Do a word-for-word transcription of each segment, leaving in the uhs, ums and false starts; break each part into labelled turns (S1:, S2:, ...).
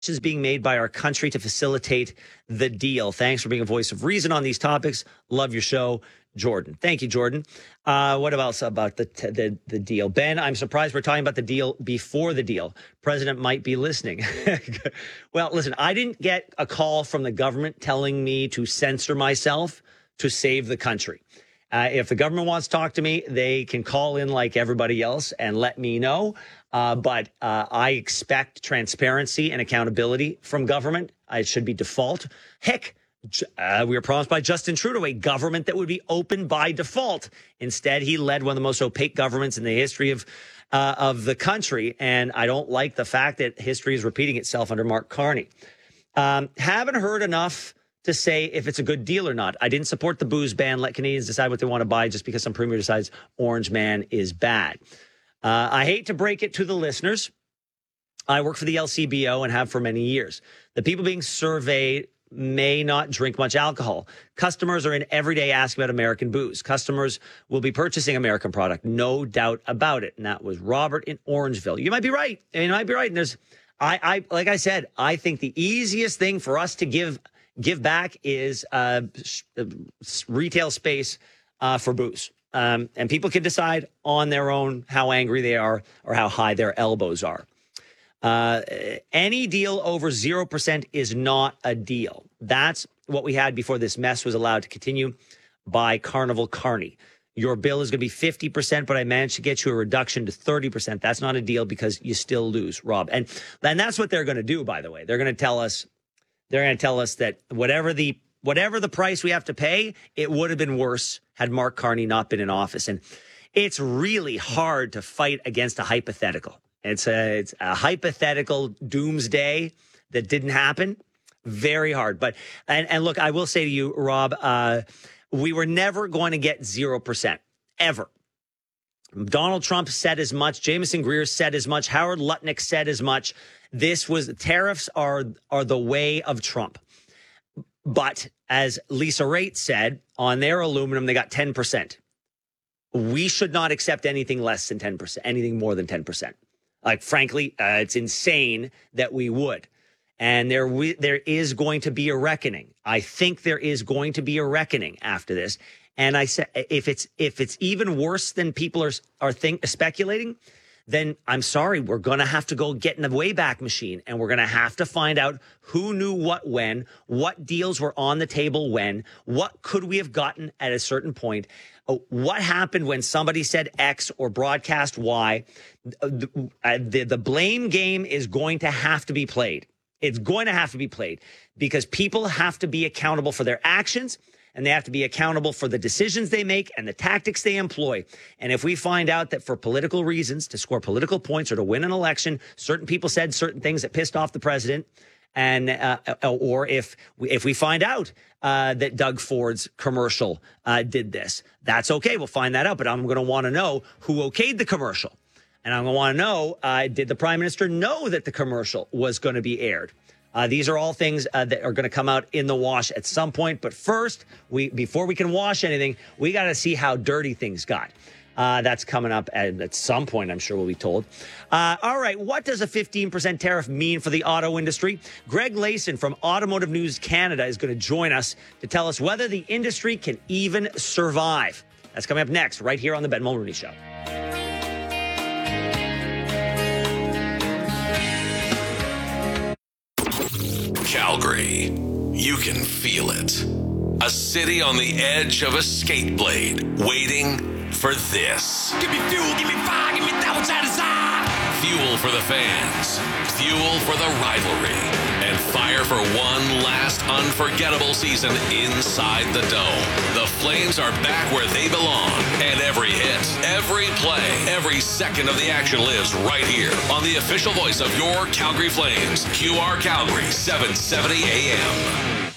S1: is being made by our country to facilitate the deal. Thanks for being a voice of reason on these topics. Love your show, Jordan. Thank you, Jordan. Uh, what else about the, the the deal? Ben, I'm surprised we're talking about the deal before the deal. President might be listening. Well, listen, I didn't get a call from the government telling me to censor myself to save the country. Uh, if the government wants to talk to me, they can call in like everybody else and let me know. Uh, but uh, I expect transparency and accountability from government. It should be default. Heck, uh, we were promised by Justin Trudeau a government that would be open by default. Instead, he led one of the most opaque governments in the history of uh, of the country. And I don't like the fact that history is repeating itself under Mark Carney. Um, haven't heard enough to say if it's a good deal or not. I didn't support the booze ban. Let Canadians decide what they want to buy just because some premier decides Orange Man is bad. Uh, I hate to break it to the listeners. I work for the L C B O and have for many years. The people being surveyed may not drink much alcohol. Customers are in every day asking about American booze. Customers will be purchasing American product, no doubt about it. And that was Robert in Orangeville. You might be right. You might be right. And there's, I, I, like I said, I think the easiest thing for us to give give back is uh, retail space uh, for booze. Um, and people can decide on their own how angry they are or how high their elbows are. Uh, any deal over zero percent is not a deal. That's what we had before this mess was allowed to continue by Carnival Carney. Your bill is going to be fifty percent, but I managed to get you a reduction to thirty percent. That's not a deal because you still lose, Rob. And, and that's what they're going to do, by the way. They're going to tell us, they're going to tell us that whatever the Whatever the price we have to pay, it would have been worse had Mark Carney not been in office. And it's really hard to fight against a hypothetical. It's a, it's a hypothetical doomsday that didn't happen. Very hard. But and, and look, I will say to you, Rob, uh, we were never going to get zero percent, ever. Donald Trump said as much. Jameson Greer said as much. Howard Lutnick said as much. This was, tariffs are are the way of Trump. But as Lisa Raitt said, on their aluminum, they got ten percent. We should not accept anything less than ten percent, anything more than ten percent. Like, frankly, uh, it's insane that we would. And there, we, there is going to be a reckoning. I think there is going to be a reckoning after this. And I said, if it's if it's even worse than people are are think, speculating, then I'm sorry, we're going to have to go get in the Wayback Machine, and we're going to have to find out who knew what when, what deals were on the table when, what could we have gotten at a certain point, uh, what happened when somebody said X or broadcast Y. Uh, the, uh, the, the blame game is going to have to be played. It's going to have to be played because people have to be accountable for their actions. And they have to be accountable for the decisions they make and the tactics they employ. And if we find out that for political reasons, to score political points or to win an election, certain people said certain things that pissed off the president, and uh, or if we, if we find out uh, that Doug Ford's commercial uh, did this, that's okay. We'll find that out. But I'm going to want to know who okayed the commercial. And I'm going to want to know, uh, did the prime minister know that the commercial was going to be aired? Uh, these are all things uh, that are going to come out in the wash at some point. But first, we before we can wash anything, we got to see how dirty things got. Uh, that's coming up at, at some point, I'm sure we'll be told. Uh, all right, what does a fifteen percent tariff mean for the auto industry? Greg Layson from Automotive News Canada is going to join us to tell us whether the industry can even survive. That's coming up next, right here on the Ben Mulroney Show.
S2: Calgary, you can feel it. A city on the edge of a skate blade, waiting for this.
S3: Give me fuel, give me fire, give me that which I desire.
S2: Fuel for the fans, fuel for the rivalry, and fire for one last unforgettable season inside the Dome. The Flames are back where they belong, and every hit, every play, every second of the action lives right here on the official voice of your Calgary Flames, Q R Calgary, seven seventy A M.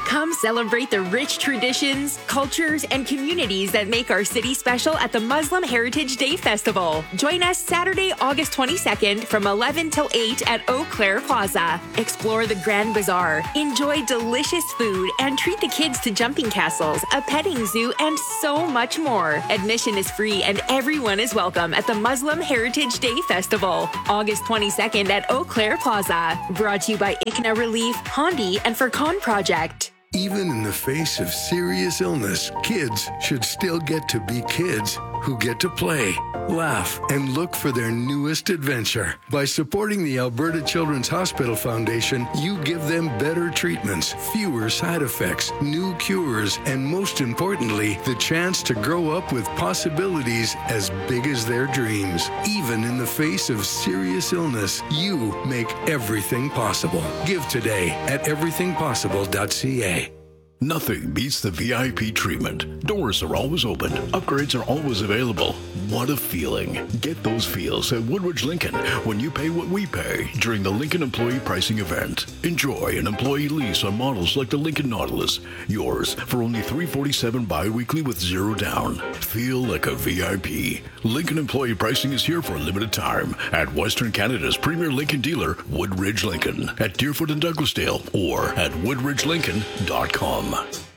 S4: Come celebrate the rich traditions, cultures, and communities that make our city special at the Muslim Heritage Day Festival. Join us Saturday, August twenty-second from eleven till eight at Eau Claire Plaza. Explore the Grand Bazaar, enjoy delicious food, and treat the kids to jumping castles, a petting zoo, and so much more. Admission is free and everyone is welcome at the Muslim Heritage Day Festival, August twenty-second at Eau Claire Plaza. Brought to you by I C N A Relief, Hondi, and Furcon Project.
S5: Even in the face of serious illness, kids should still get to be kids who get to play, laugh, and look for their newest adventure. By supporting the Alberta Children's Hospital Foundation, you give them better treatments, fewer side effects, new cures, and most importantly, the chance to grow up with possibilities as big as their dreams. Even in the face of serious illness, you make everything possible. Give today at everything possible dot c a.
S6: Nothing beats the V I P treatment. Doors are always open. Upgrades are always available. What a feeling. Get those feels at Woodridge Lincoln when you pay what we pay during the Lincoln Employee Pricing Event. Enjoy an employee lease on models like the Lincoln Nautilus. Yours for only three hundred forty-seven dollars bi-weekly with zero down. Feel like a V I P. Lincoln Employee Pricing is here for a limited time at Western Canada's premier Lincoln dealer, Woodridge Lincoln, at Deerfoot and Douglasdale, or at woodridge lincoln dot com.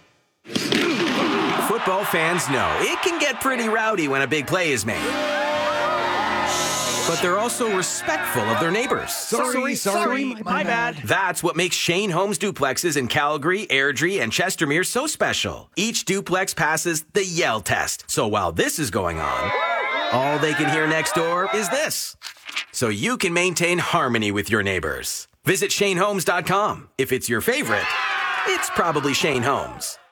S7: Football fans know it can get pretty rowdy when a big play is made. But they're also respectful of their neighbors.
S3: Sorry, sorry, sorry, my, my bad.
S7: That's what makes Shane Homes duplexes in Calgary, Airdrie, and Chestermere so special. Each duplex passes the Yell test. So while this is going on, all they can hear next door is this. So you can maintain harmony with your neighbors. Visit shane homes dot com. If it's your favorite, it's probably Shane Homes.